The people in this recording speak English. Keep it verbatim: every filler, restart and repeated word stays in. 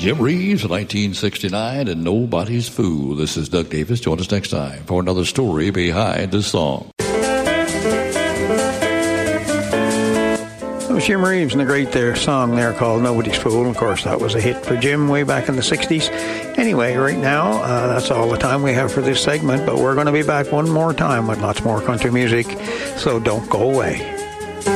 Jim Reeves, nineteen sixty-nine, and Nobody's Fool. This is Doug Davis. Join us next time for another story behind the song. That was Jim Reeves and the great there song there called Nobody's Fool. Of course, that was a hit for Jim way back in the sixties. Anyway, right now, uh, that's all the time we have for this segment, but we're going to be back one more time with lots more country music, so don't go away.